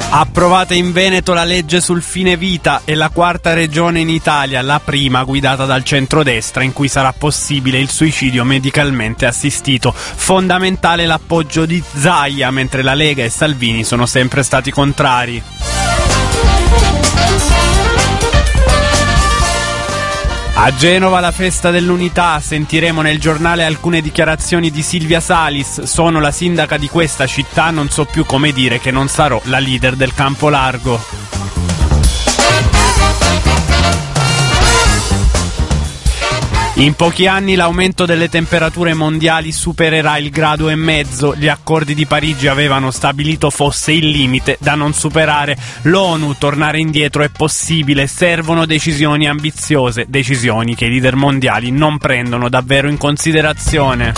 Approvata in Veneto la legge sul fine vita, è la quarta regione in Italia, la prima guidata dal centrodestra, in cui sarà possibile il suicidio medicalmente assistito. Fondamentale l'appoggio di Zaia, mentre la Lega e Salvini sono sempre stati contrari. A Genova la festa dell'unità, sentiremo nel giornale alcune dichiarazioni di Silvia Salis. Sono la sindaca di questa città, non so più come dire che non sarò la leader del campo largo. In pochi anni l'aumento delle temperature mondiali supererà il 1,5 gradi. Gli accordi di Parigi avevano stabilito fosse il limite da non superare. L'ONU, tornare indietro è possibile, servono decisioni ambiziose, decisioni che i leader mondiali non prendono davvero in considerazione.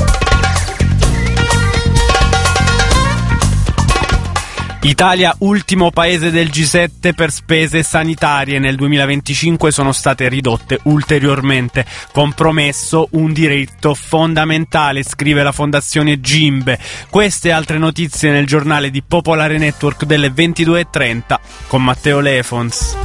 Italia ultimo paese del G7 per spese sanitarie, nel 2025 sono state ridotte ulteriormente, compromesso un diritto fondamentale, scrive la fondazione Gimbe. Queste e altre notizie nel giornale di Popolare Network delle 22:30 con Matteo Lefons.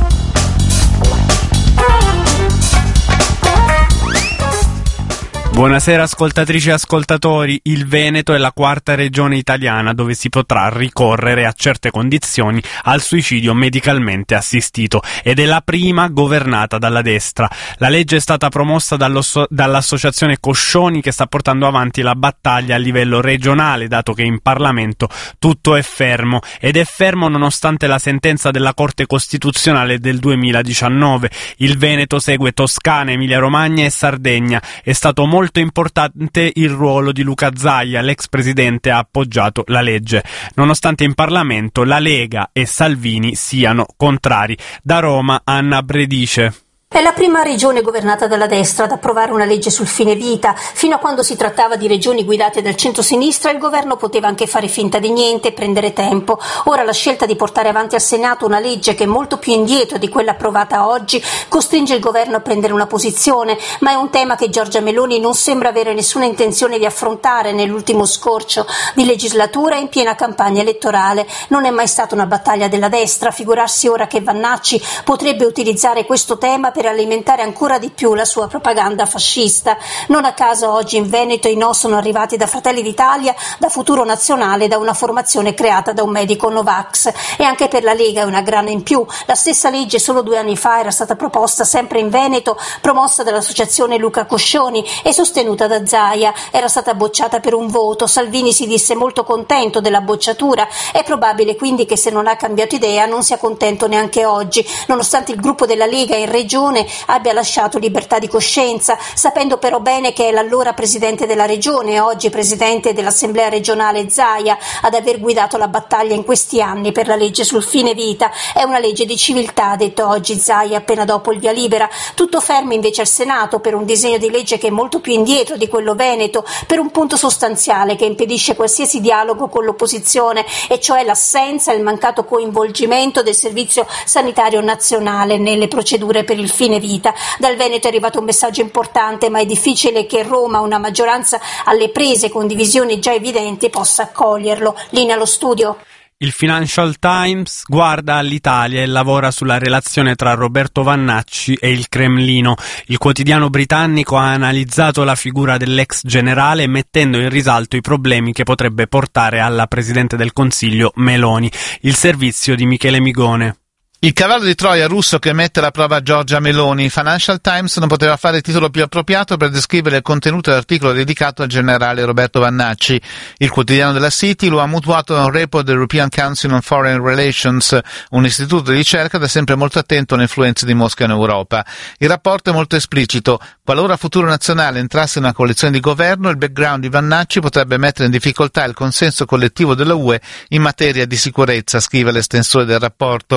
Buonasera ascoltatrici e ascoltatori, il Veneto è la quarta regione italiana dove si potrà ricorrere a certe condizioni al suicidio medicalmente assistito ed è la prima governata dalla destra. La legge è stata promossa dall'associazione Coscioni, che sta portando avanti la battaglia a livello regionale, dato che in Parlamento tutto è fermo, ed è fermo nonostante la sentenza della Corte Costituzionale del 2019. Il Veneto segue Toscana, Emilia-Romagna e Sardegna. È stato molto importante il ruolo di Luca Zaia, l'ex presidente ha appoggiato la legge, nonostante in Parlamento la Lega e Salvini siano contrari. Da Roma, Anna Bredice. È la prima regione governata dalla destra ad approvare una legge sul fine vita. Fino a quando si trattava di regioni guidate dal centro-sinistra, il governo poteva anche fare finta di niente e prendere tempo. Ora la scelta di portare avanti al Senato una legge che è molto più indietro di quella approvata oggi costringe il governo a prendere una posizione, ma è un tema che Giorgia Meloni non sembra avere nessuna intenzione di affrontare nell'ultimo scorcio di legislatura e in piena campagna elettorale. Non è mai stata una battaglia della destra, figurarsi ora che Vannacci potrebbe utilizzare questo tema per alimentare ancora di più la sua propaganda fascista. Non a caso oggi in Veneto i no sono arrivati da Fratelli d'Italia, da Futuro Nazionale, da una formazione creata da un medico Novax. E anche per la Lega è una grana in più. La stessa legge solo 2 anni fa era stata proposta sempre in Veneto, promossa dall'associazione Luca Coscioni e sostenuta da Zaia. Era stata bocciata per un voto. Salvini si disse molto contento della bocciatura. È probabile quindi che se non ha cambiato idea non sia contento neanche oggi, nonostante il gruppo della Lega in regione abbia lasciato libertà di coscienza, sapendo però bene che è l'allora presidente della regione e oggi presidente dell'Assemblea regionale Zaia ad aver guidato la battaglia in questi anni per la legge sul fine vita. È una legge di civiltà, ha detto oggi Zaia appena dopo il via libera. Tutto fermo invece al Senato per un disegno di legge che è molto più indietro di quello veneto, per un punto sostanziale che impedisce qualsiasi dialogo con l'opposizione, e cioè l'assenza e il mancato coinvolgimento del Servizio Sanitario Nazionale nelle procedure per il fine vita. Dal Veneto è arrivato un messaggio importante, ma è difficile che Roma, una maggioranza alle prese con divisioni già evidenti, possa accoglierlo. Linea allo studio. Il Financial Times guarda all'Italia e lavora sulla relazione tra Roberto Vannacci e il Cremlino. Il quotidiano britannico ha analizzato la figura dell'ex generale mettendo in risalto i problemi che potrebbe portare alla Presidente del Consiglio Meloni. Il servizio di Michele Migone. Il cavallo di Troia russo che mette alla prova Giorgia Meloni. Financial Times non poteva fare il titolo più appropriato per descrivere il contenuto dell'articolo dedicato al generale Roberto Vannacci. Il quotidiano della City lo ha mutuato da un report dell'European Council on Foreign Relations, un istituto di ricerca da sempre molto attento alle influenze di Mosca in Europa. Il rapporto è molto esplicito. Qualora Futuro Nazionale entrasse in una coalizione di governo, il background di Vannacci potrebbe mettere in difficoltà il consenso collettivo della UE in materia di sicurezza, scrive l'estensore del rapporto. Secondo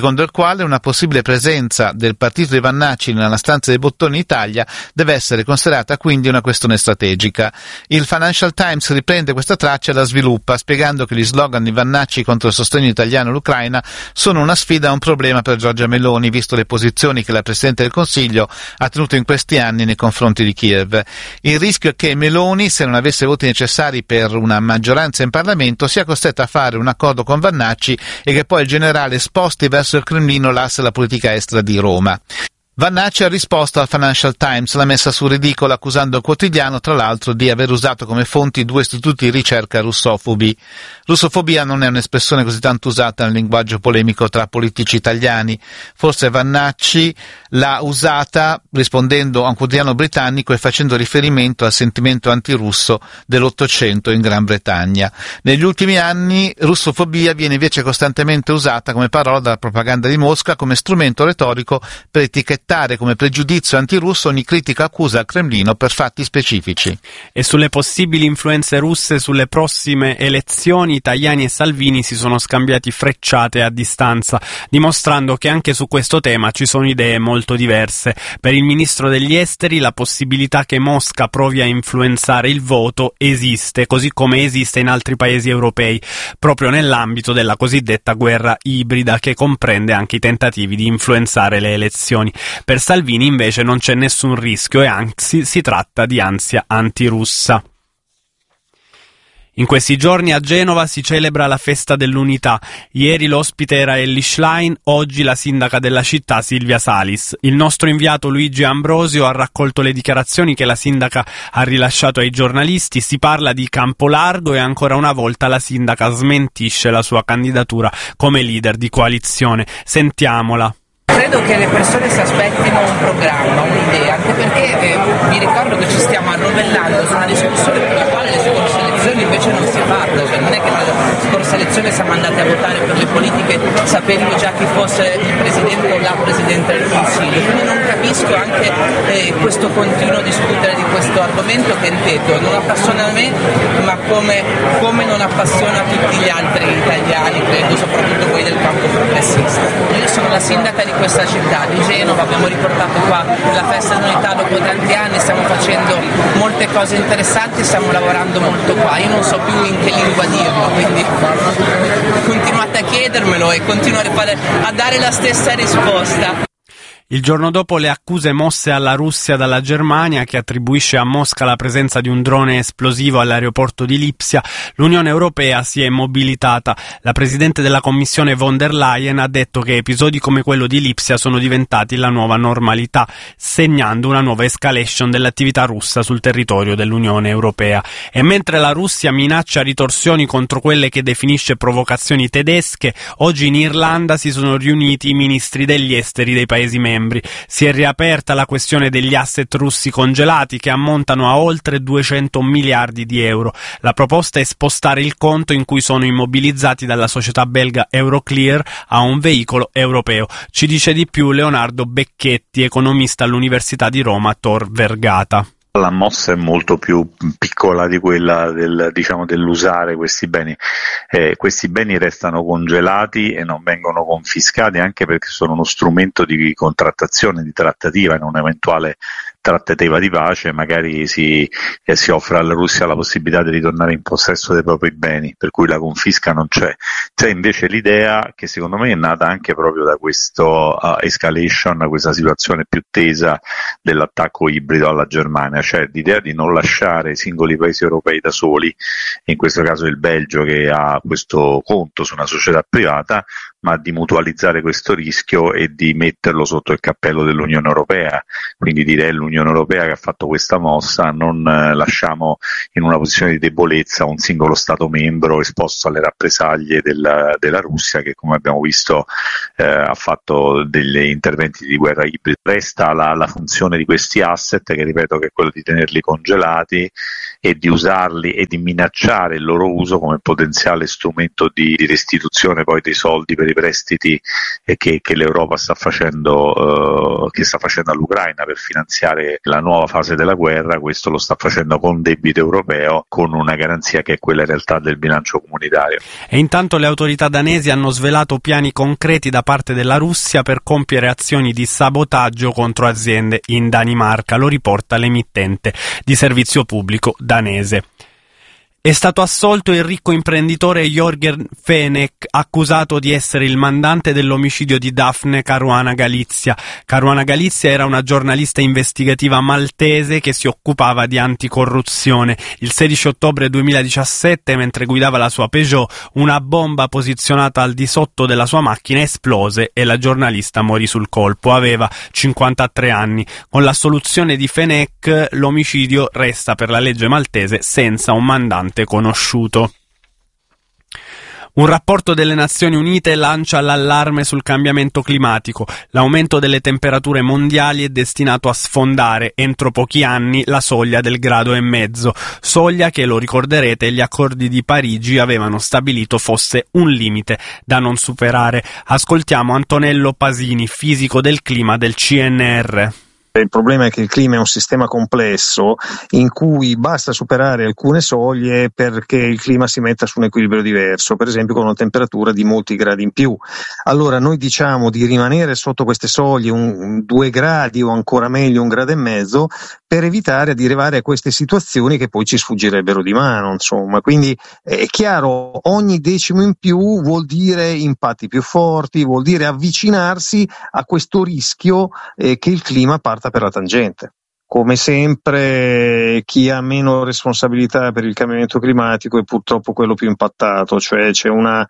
secondo il quale una possibile presenza del partito di Vannacci nella stanza dei bottoni in Italia deve essere considerata quindi una questione strategica. Il Financial Times riprende questa traccia e la sviluppa, spiegando che gli slogan di Vannacci contro il sostegno italiano all'Ucraina sono una sfida e un problema per Giorgia Meloni, visto le posizioni che la Presidente del Consiglio ha tenuto in questi anni nei confronti di Kiev. Il rischio è che Meloni, se non avesse i voti necessari per una maggioranza in Parlamento, sia costretta a fare un accordo con Vannacci e che poi il generale sposti verso il Cremlino l'asse della politica estera di Roma. Vannacci ha risposto al Financial Times, l'ha messa sul ridicolo accusando il quotidiano tra l'altro di aver usato come fonti 2 istituti di ricerca russofobi. Russofobia non è un'espressione così tanto usata nel linguaggio polemico tra politici italiani. Forse Vannacci l'ha usata rispondendo a un quotidiano britannico e facendo riferimento al sentimento antirusso dell'Ottocento in Gran Bretagna. Negli ultimi anni russofobia viene invece costantemente usata come parola dalla propaganda di Mosca come strumento retorico per etichettare come pregiudizio antirusso ogni critica accusa al Cremlino per fatti specifici. E sulle possibili influenze russe sulle prossime elezioni, Tajani e Salvini si sono scambiati frecciate a distanza, dimostrando che anche su questo tema ci sono idee molto diverse. Per il ministro degli esteri la possibilità che Mosca provi a influenzare il voto esiste, così come esiste in altri paesi europei, proprio nell'ambito della cosiddetta guerra ibrida, che comprende anche i tentativi di influenzare le elezioni. Per Salvini invece non c'è nessun rischio e anzi si tratta di ansia antirussa. In questi giorni a Genova si celebra la festa dell'unità. Ieri l'ospite era Elly Schlein, oggi la sindaca della città Silvia Salis. Il nostro inviato Luigi Ambrosio ha raccolto le dichiarazioni che la sindaca ha rilasciato ai giornalisti. Si parla di campo largo e ancora una volta la sindaca smentisce la sua candidatura come leader di coalizione. Sentiamola. Credo che le persone si aspettino un programma, un'idea, anche perché vi ricordo che ci stiamo arrovellando su una discussione per la quale le scorse elezioni invece non si è fatta, cioè non è che nella scorsa elezione siamo andati a votare per le politiche sapendo già chi fosse il Presidente o la Presidente del Consiglio, quindi non capisco anche questo continuo discutere di questo argomento che, ripeto, non appassiona me, ma come non appassiona tutti gli altri italiani, credo, soprattutto voi del campo progressista. Io sono la sindaca di questa città, di Genova, abbiamo riportato qua la festa dell'unità dopo tanti anni, stiamo facendo molte cose interessanti, stiamo lavorando molto qua, io non so più in che lingua dirlo, quindi continuate a chiedermelo e continuare a dare la stessa risposta. Il giorno dopo le accuse mosse alla Russia dalla Germania, che attribuisce a Mosca la presenza di un drone esplosivo all'aeroporto di Lipsia, l'Unione Europea si è mobilitata. La Presidente della Commissione von der Leyen ha detto che episodi come quello di Lipsia sono diventati la nuova normalità, segnando una nuova escalation dell'attività russa sul territorio dell'Unione Europea. E mentre la Russia minaccia ritorsioni contro quelle che definisce provocazioni tedesche, oggi in Irlanda si sono riuniti i ministri degli esteri dei Paesi membri. Si è riaperta la questione degli asset russi congelati che ammontano a oltre 200 miliardi di euro. La proposta è spostare il conto in cui sono immobilizzati dalla società belga Euroclear a un veicolo europeo. Ci dice di più Leonardo Becchetti, economista all'Università di Roma Tor Vergata. La mossa è molto più piccola di quella dell'usare questi beni. Questi beni restano congelati e non vengono confiscati, anche perché sono uno strumento di contrattazione, di trattativa in un'eventuale trattativa di pace. Magari si offre alla Russia la possibilità di ritornare in possesso dei propri beni, per cui la confisca non c'è. C'è invece l'idea, che secondo me è nata anche proprio da questo escalation, questa situazione più tesa dell'attacco ibrido alla Germania, cioè l'idea di non lasciare i singoli paesi europei da soli, in questo caso il Belgio che ha questo conto su una società privata, ma di mutualizzare questo rischio e di metterlo sotto il cappello dell'Unione Europea. Quindi direi l'Unione Europea che ha fatto questa mossa, non lasciamo in una posizione di debolezza un singolo Stato membro esposto alle rappresaglie della Russia, che come abbiamo visto ha fatto degli interventi di guerra ibrida. Resta la funzione di questi asset, che ripeto che è quello di tenerli congelati e di usarli e di minacciare il loro uso come potenziale strumento di restituzione poi dei soldi per i prestiti che l'Europa sta facendo all'Ucraina per finanziare affrontare la nuova fase della guerra. Questo lo sta facendo con debito europeo, con una garanzia che è quella in realtà del bilancio comunitario. E intanto le autorità danesi hanno svelato piani concreti da parte della Russia per compiere azioni di sabotaggio contro aziende in Danimarca, lo riporta l'emittente di servizio pubblico danese. È stato assolto il ricco imprenditore Jörgen Fenech, accusato di essere il mandante dell'omicidio di Daphne Caruana Galizia. Caruana Galizia era una giornalista investigativa maltese che si occupava di anticorruzione. Il 16 ottobre 2017, mentre guidava la sua Peugeot, una bomba posizionata al di sotto della sua macchina esplose e la giornalista morì sul colpo. Aveva 53 anni. Con l'assoluzione di Fenech, l'omicidio resta per la legge maltese senza un mandante conosciuto. Un rapporto delle Nazioni Unite lancia l'allarme sul cambiamento climatico. L'aumento delle temperature mondiali è destinato a sfondare entro pochi anni la soglia del 1,5 gradi, soglia che, lo ricorderete, gli accordi di Parigi avevano stabilito fosse un limite da non superare. Ascoltiamo Antonello Pasini, fisico del clima del CNR. Il problema è che il clima è un sistema complesso in cui basta superare alcune soglie perché il clima si metta su un equilibrio diverso, per esempio con una temperatura di molti gradi in più. Allora noi diciamo di rimanere sotto queste soglie 2 gradi o ancora meglio 1,5 gradi per evitare di arrivare a queste situazioni che poi ci sfuggirebbero di mano, insomma. Quindi è chiaro, ogni decimo in più vuol dire impatti più forti, vuol dire avvicinarsi a questo rischio che il clima parta per la tangente. Come sempre, chi ha meno responsabilità per il cambiamento climatico è purtroppo quello più impattato, cioè c'è una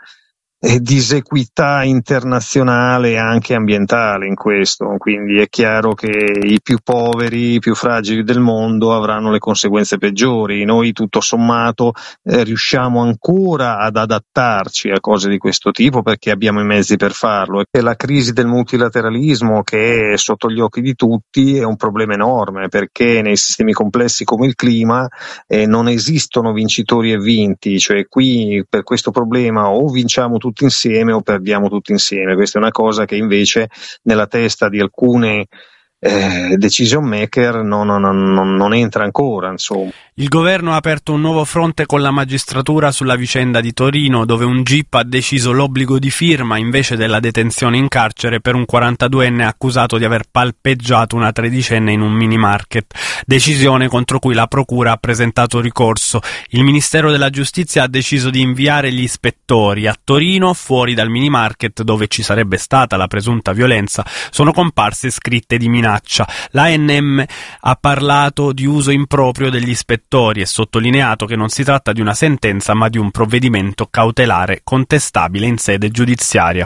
disequità internazionale e anche ambientale in questo, quindi è chiaro che i più poveri, i più fragili del mondo avranno le conseguenze peggiori. Noi tutto sommato riusciamo ancora ad adattarci a cose di questo tipo perché abbiamo i mezzi per farlo, e la crisi del multilateralismo, che è sotto gli occhi di tutti, è un problema enorme perché nei sistemi complessi come il clima non esistono vincitori e vinti, cioè qui per questo problema o vinciamo tutti insieme o perdiamo tutti insieme. Questa è una cosa che invece nella testa di alcune decision maker non entra ancora, insomma. Il governo ha aperto un nuovo fronte con la magistratura sulla vicenda di Torino, dove un GIP ha deciso l'obbligo di firma invece della detenzione in carcere per un 42enne accusato di aver palpeggiato una 13enne in un mini market, decisione contro cui la procura ha presentato ricorso. Il Ministero della Giustizia ha deciso di inviare gli ispettori. A Torino, fuori dal mini market dove ci sarebbe stata la presunta violenza, sono comparse scritte di minaccia. L'ANM ha parlato di uso improprio degli ispettori e sottolineato che non si tratta di una sentenza ma di un provvedimento cautelare contestabile in sede giudiziaria.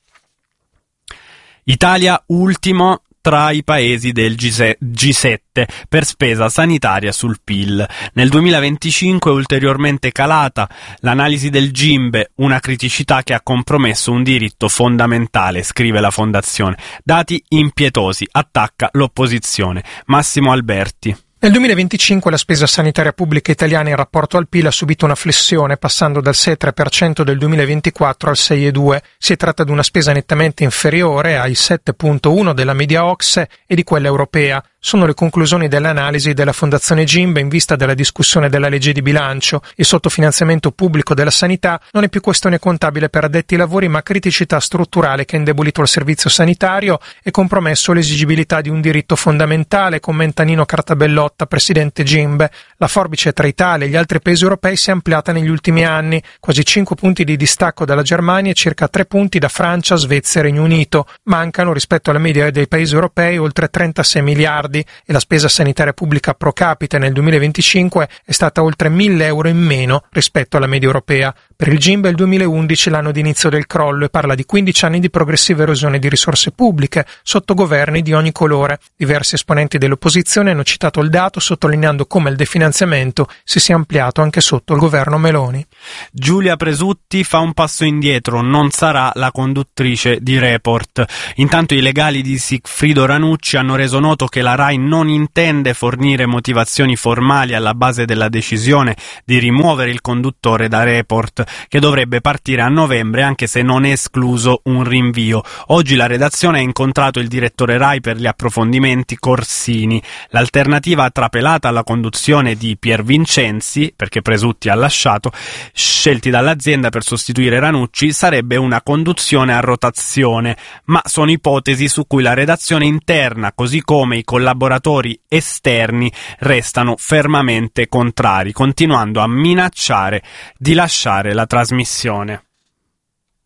Italia ultimo tra i paesi del G7 per spesa sanitaria sul PIL. Nel 2025 è ulteriormente calata l'analisi del GIMBE, una criticità che ha compromesso un diritto fondamentale, scrive la Fondazione. Dati impietosi, attacca l'opposizione. Massimo Alberti. Nel 2025 la spesa sanitaria pubblica italiana in rapporto al PIL ha subito una flessione, passando dal 6,3% del 2024 al 6,2%. Si tratta di una spesa nettamente inferiore ai 7,1% della media OCSE e di quella europea. Sono le conclusioni dell'analisi della Fondazione GIMBE in vista della discussione della legge di bilancio. Il sottofinanziamento pubblico della sanità non è più questione contabile per addetti ai lavori, ma criticità strutturale che ha indebolito il servizio sanitario e compromesso l'esigibilità di un diritto fondamentale, commenta Nino Cartabellotta, presidente GIMBE. La forbice tra Italia e gli altri paesi europei si è ampliata negli ultimi anni, quasi 5 punti di distacco dalla Germania e circa 3 punti da Francia, Svezia e Regno Unito. Mancano, rispetto alla media dei paesi europei, oltre 36 miliardi e la spesa sanitaria pubblica pro capite nel 2025 è stata oltre 1.000 euro in meno rispetto alla media europea. Per il GIMBE il 2011 è l'anno di inizio del crollo e parla di 15 anni di progressiva erosione di risorse pubbliche sotto governi di ogni colore. Diversi esponenti dell'opposizione hanno citato il dato sottolineando come il definanziamento si sia ampliato anche sotto il governo Meloni. Giulia Presutti fa un passo indietro, non sarà la conduttrice di Report. Intanto i legali di Sigfrido Ranucci hanno reso noto che la RAI non intende fornire motivazioni formali alla base della decisione di rimuovere il conduttore da Report, che dovrebbe partire a novembre, anche se non è escluso un rinvio. Oggi la redazione ha incontrato il direttore RAI per gli approfondimenti, Corsini. L'alternativa trapelata alla conduzione di Pier Vincenzi, perché Presutti ha lasciato, scelti dall'azienda per sostituire Ranucci, sarebbe una conduzione a rotazione, ma sono ipotesi su cui la redazione interna, così come i collaboratori esterni, restano fermamente contrari, continuando a minacciare di lasciare la trasmissione.